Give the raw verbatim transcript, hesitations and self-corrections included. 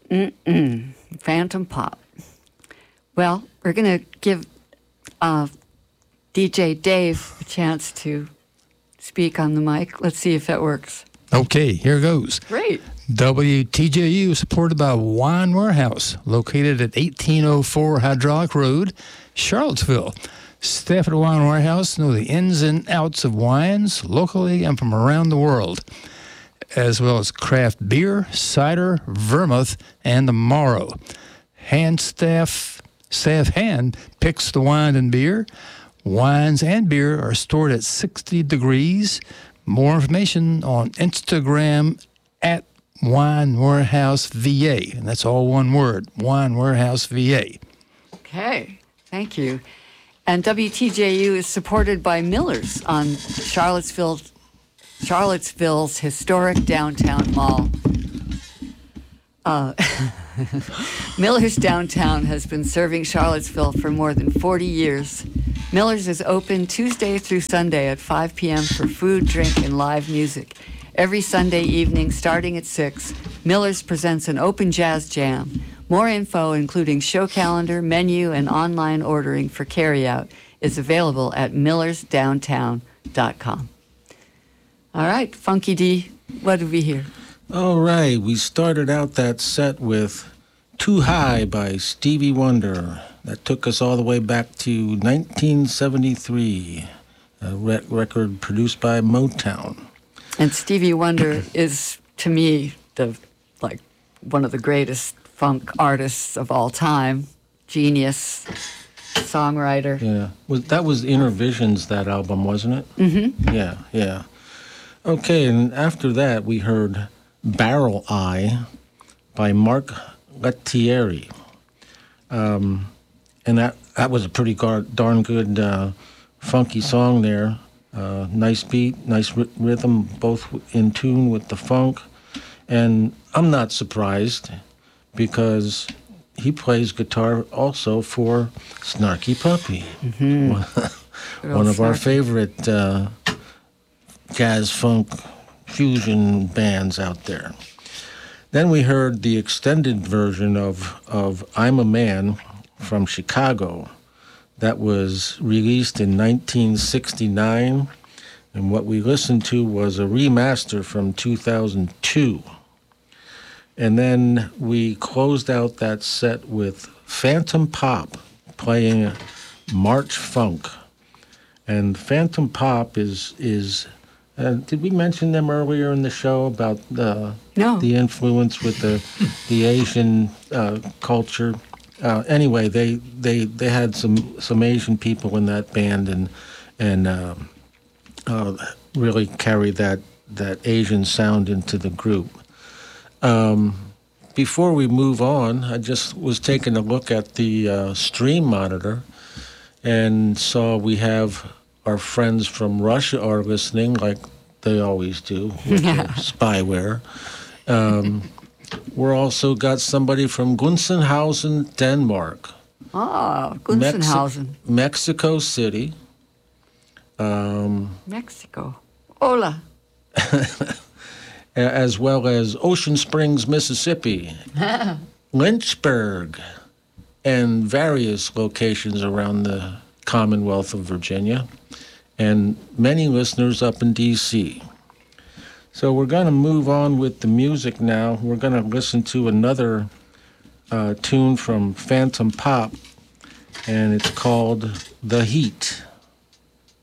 Mm-mm. Phantom Pop. Well, we're going to give uh, D J Dave a chance to speak on the mic. Let's see if that works. Okay, here goes. Great. W T J U is supported by Wine Warehouse, located at eighteen oh four Hydraulic Road, Charlottesville. Staff at the Wine Warehouse know the ins and outs of wines locally and from around the world, as well as craft beer, cider, vermouth, and Amaro. Hand staff, staff hand picks the wine and beer. Wines and beer are stored at sixty degrees. More information on Instagram at Wine Warehouse V A, and that's all one word, Wine Warehouse V A. Okay, thank you. And W T J U is supported by Miller's on Charlottesville, Charlottesville's historic downtown mall. Uh, Miller's Downtown has been serving Charlottesville for more than forty years. Miller's is open Tuesday through Sunday at five p.m. for food, drink, and live music. Every Sunday evening, starting at six, Miller's presents an open jazz jam. More info, including show calendar, menu, and online ordering for carryout, is available at millers downtown dot com. All right, Funky D, what do we hear? All right, we started out that set with Too High by Stevie Wonder. That took us all the way back to nineteen seventy-three, a re- record produced by Motown. And Stevie Wonder is, to me, the like one of the greatest funk artists of all time. Genius, songwriter. Yeah, was that was Inner Visions, that album, wasn't it? Mm-hmm. Yeah, yeah. Okay, and after that we heard Barrel Eye by Mark Lettieri. Um, and that, that was a pretty gar- darn good uh, funky song there. Uh, nice beat, nice r- rhythm, both in tune with the funk. And I'm not surprised because he plays guitar also for Snarky Puppy, mm-hmm. one, one of our favorite uh, jazz funk fusion bands out there. Then we heard the extended version of, of I'm a Man from Chicago. That was released in nineteen sixty-nine, and what we listened to was a remaster from two thousand two. And then we closed out that set with Phantom Pop playing March Funk. And Phantom Pop is is uh, did we mention them earlier in the show about the no. the influence with the the Asian uh, culture? Uh, anyway, they, they they had some, some Asian people in that band and and uh, uh, really carried that that Asian sound into the group. Um, before we move on, I just was taking a look at the uh, stream monitor and saw we have our friends from Russia are listening, like they always do with their spyware. Um, we're also got somebody from Gunsenhausen, Denmark. Ah, Gunsenhausen. Mexi- Mexico City. Um, Mexico. Hola. as well as Ocean Springs, Mississippi, Lynchburg, and various locations around the Commonwealth of Virginia, and many listeners up in D C So we're going to move on with the music now. We're going to listen to another uh, tune from Phantom Pop, and it's called The Heat.